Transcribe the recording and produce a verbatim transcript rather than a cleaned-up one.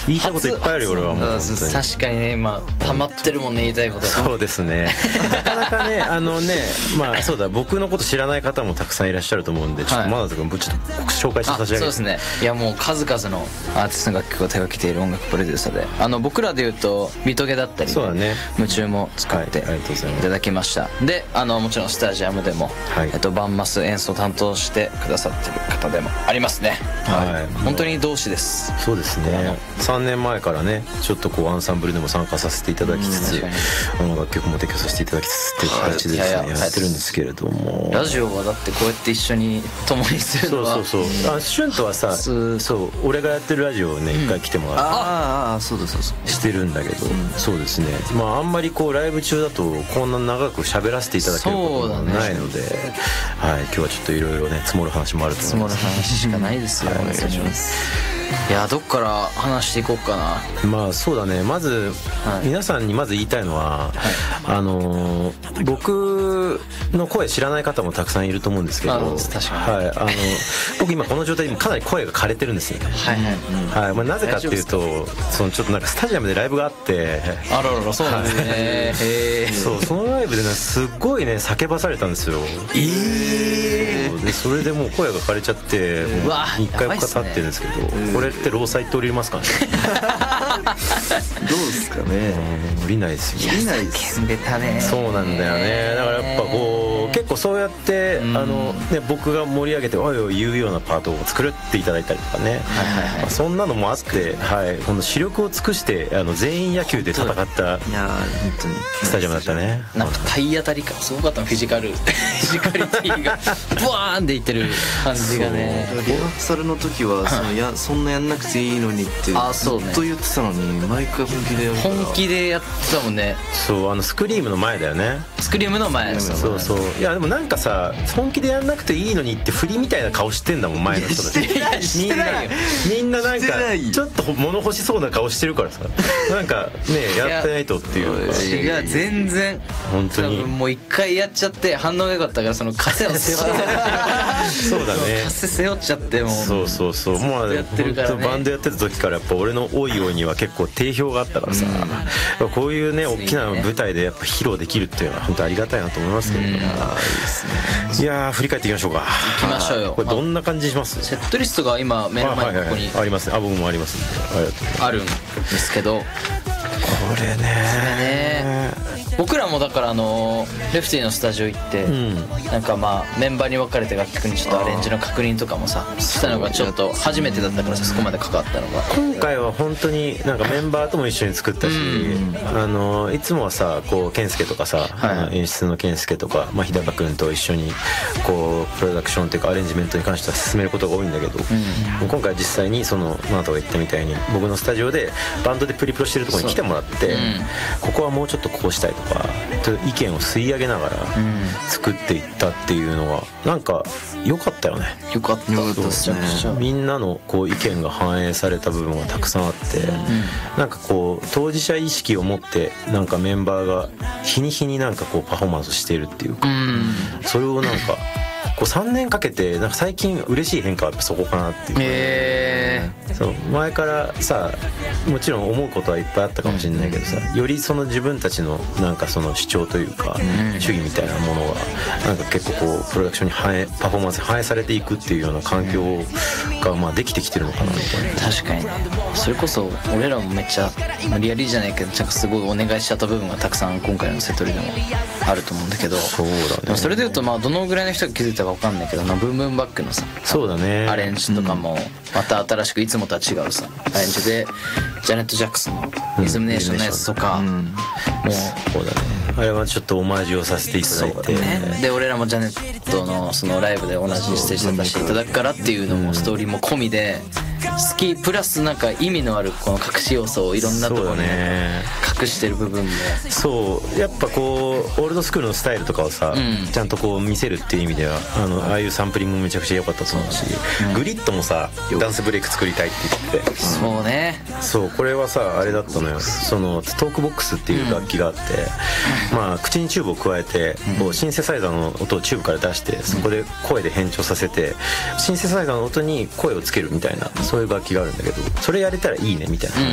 言いたいこといっぱいあるよ俺はもう。 確かにね、今溜まってるもんね、言いたいこと。 そうですねなかなかねあのねまあそうだ、僕のこと知らない方もたくさんいらっしゃると思うんで、ちょっとまだとかちょっと紹介して差し上げて。 そうですね。いやもう数々のアーティストの楽曲を手掛けている音楽プロデューサーで、あの僕らでいうとミトゲだったり、ね、 そうだね、 夢中も作っていただきました。で、あのもちろんスタジアムでも、はい、えっと、バンマス演奏担当してくださってる方でもありますね。はい、本当に同志です。 そうですね。さんねんまえからねちょっとこうアンサンブルでも参加させていただきつつ、あの楽曲も提供させていただきつつっていう形でですね、はい、やってるんですけれども、 ラジオはだってこうやって一緒に共にするのは、 そうそうそう、あ、シュンとはさ、そう俺がやってるラジオをね一回来てもらって、 ああそうだそうそうしてるんだけど、そうですね、まああんまりこうライブ中だとこんな長く喋らせていただけることがないので、はい、今日はちょっといろいろね積もる話もあると思います。 積もる話しかないですよ。お願いします。いや、どっから話していこうかな。 まあそうだね、まず、はい、皆さんにまず言いたいのは、はい、あの僕の声知らない方もたくさんいると思うんですけど、 確かに、 はい、あの僕今この状態でかなり声が枯れてるんですよね。はいはい、はい、まあ、なぜかっていうと、そのちょっとなんかスタジアムでライブがあって、 あららら、そうなんですね、はい、へそう、そのライブでねすっごいね叫ばされたんですよ。えー、でそれでもう声が枯れちゃってもういっかいかかってるんですけど、これって労災って降りますかねどうですかね。 降りないですよ。 降りないです。叫んでたね。 そうなんだよね。だからやっぱこう結構そうやって、うん、あのね、僕が盛り上げておいおい言うようなパートを作っていただいたりとかね、はいはいはい、まあ、そんなのもあって、はい、この視力を尽くしてあの全員野球で戦ったスタジアムだったね。 なんか体当たり感すごかったの、フィジカルフィジカリティがブワーンっていってる感じがね。 リハーサルの時はそのやそんなやんなくていいのにってずっと言ってたのに、毎回本気でやるから。 本気でやってたもんね。 そう、あのスクリームの前だよね。 スクリームの前です。 そうそう。いやでもなんかさ、本気でやんなくていいのにって振りみたいな顔してんだもん、前の人たち。 いやしてないよ。 みんななんかちょっと物欲しそうな顔してるからさ、なんかねやってないとっていう。 いや全然本当にもう一回やっちゃって反応が良かったから、その枷を背負ってそうだね、 枷背負っちゃってもう。 そうそうそう、もうやってるからね。バンドやってた時からやっぱ俺のおいおいには結構定評があったからさ、うん、こういうね大きな舞台でやっぱ披露できるっていうのは本当ありがたいなと思いますけど、ね、うん、いやー振り返っていきましょうか。 行きましょうよ。 これどんな感じします？ セットリストが今目の前にここにあ, ありますね。あ、僕もありますんで、ありがとう。 あるんですけど、これねね僕らもだからあのレフティのスタジオ行って、うん、なんかまあメンバーに分かれて楽曲にちょっとアレンジの確認とかもさしたのがちょっと初めてだったからさ、そこまで関わったのが今回は本当になんかメンバーとも一緒に作ったし、うん、あのいつもはさこう健介とかさ、はい、演出の健介とか、まあ、日高君と一緒にこうプロダクションっていうかアレンジメントに関しては進めることが多いんだけど、うん、今回は実際にそのマナトが言ったみたいに僕のスタジオでバンドでプリプロしてるところに来てもらって、うん、ここはもうちょっとこうしたいとか意見を吸い上げながら作っていったっていうのはなんか良かったよね。 良かったですね。 みんなのこう意見が反映された部分がたくさんあって、うん、なんかこう当事者意識を持ってなんかメンバーが日に日になんかこうパフォーマンスしているっていうか、うん、それをなんかこうさんねんかけてなんか最近嬉しい変化はやっぱそこかなっていう、 へー、 そう前からさもちろん思うことはいっぱいあったかもしれないけどさ、よりその自分たちのなんかその主張というか、うん、主義みたいなものがなんか結構こうプロダクションに反映パフォーマンスに反映されていくっていうような環境がまあできてきてるのかなみたいな。 確かにね。それこそ俺らもめっちゃ無理やりじゃないけどなんかすごいお願いしちゃった部分がたくさん今回のセトリでもあると思うんだけど、 そうだね。 でもそれでいうとまあどのぐらいの人が気づいたか分かんないけど、ブンブンバックのさ、 そうだね、 アレンジとかもまた新しくいつもとは違うさアレンジでジャネット・ジャクソンのリズムネーションのやつとか、うん、もうそうだね、あれはちょっとオマージュをさせていただいて、 ね、で俺らもジャネットのそのライブで同じステージで出していただくからっていうのもストーリーも込みで好きプラスなんか意味のあるこの隠し要素をいろんなところに隠してる部分もそうやっぱこうオールドスクールのスタイルとかをさ、うん、ちゃんとこう見せるっていう意味ではあのああいうサンプリングもめちゃくちゃ良かったと思うし、うん、グリッドもさダンスブレイク作りたいって言ってて、 そうね、 そうこれはさあれだったのよ、そのトークボックスっていう楽器があって、うん、まあ口にチューブを加えてこうシンセサイザーの音をチューブから出してそこで声で変調させてシンセサイザーの音に声をつけるみたいなそういう楽器があるんだけど、それやれたらいいねみたいな